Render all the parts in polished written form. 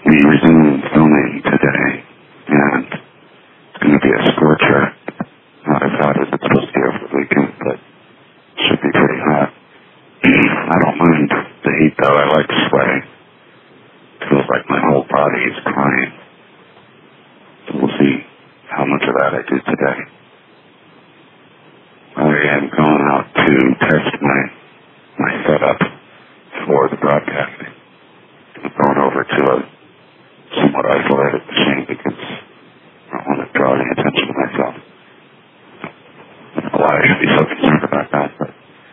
We resume filming today, and it's going to be a scorcher. Not as hot as it's supposed to be over the weekend, but it should be pretty hot. I don't mind the heat, though. I like sweating. It feels like my whole body is crying. So we'll see how much of that I do today. I am going out to test my setup for the broadcasting. I'm going over to a somewhat isolated machine because I don't want to draw any attention to myself. I don't know why I should be so concerned about that, but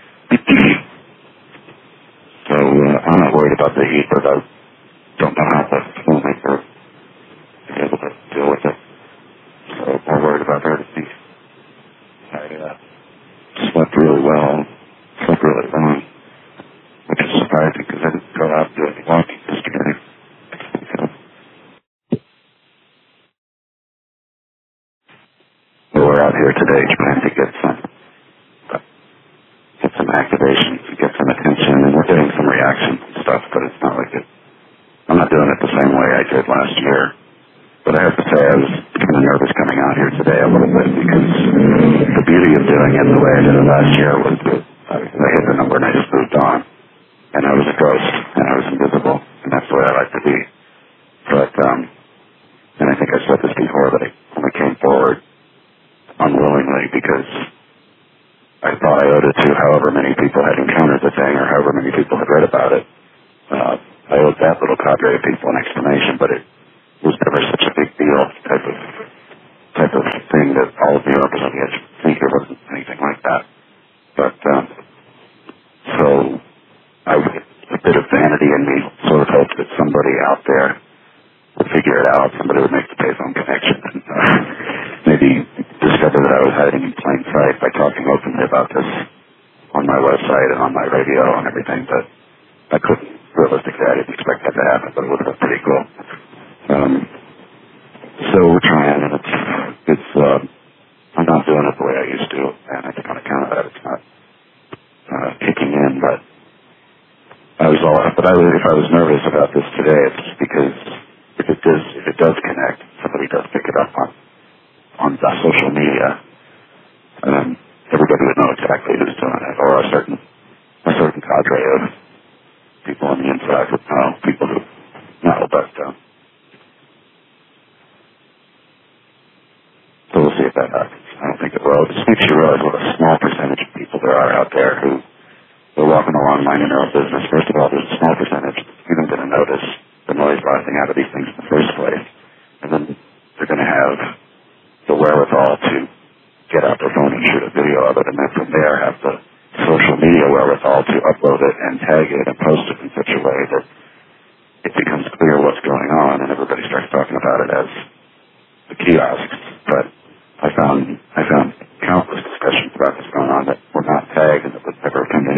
so I'm not worried about the heat, but I don't know how the filmmaker is able to deal with it. So I'm worried about her to see. I slept really well, slept really long, which is surprising because I didn't go out and do any walking yesterday. We're out here today trying to get some activation, get some attention, and we're getting some reactions and stuff, but it's not like it. I'm not doing it the same way I did last year. But I have to say I was kind of nervous coming out here today a little bit because the beauty of doing it the way I did it last year was that I hit the number and I just moved on. And I was a ghost and I was invisible, and that's the way I like to be. But, and I think I said this before, but I only came forward unwillingly because I thought I owed it to however many people had encountered the thing or however many people had read about it. I owed that little cadre of people an explanation, but it was never such a big deal type of thing that all of New Yorkers on the edge think. It wasn't anything like that. But so a bit of vanity in me sort of hoped that somebody out there would figure it out, somebody would make the payphone connection, and maybe discover that I was hiding in plain sight by talking openly about this on my website and on my radio and everything, but I couldn't. Realistically, I didn't expect that to happen, but it would have been pretty cool. So we're trying, and it's I'm not doing it the way I used to, and I think on account of that it's not kicking in, but if I was nervous about this today, it's just because if it does connect, somebody does pick it up on the social media, everybody would know exactly who's doing it, or a certain cadre of people on the inside would know, people who know, but so we'll see if that happens. I don't think it will. It just makes you realize what a small percentage of people there are out there who are walking along minding their own business. First of all, there's a small percentage even going to notice the noise rising out of these things in the first place, and then they're going to have the wherewithal to get out their phone and shoot a video of it, and then from there have the social media wherewithal to upload it and tag it and post it in such a way that it becomes clear what's going on, and everybody starts talking about it as the kiosks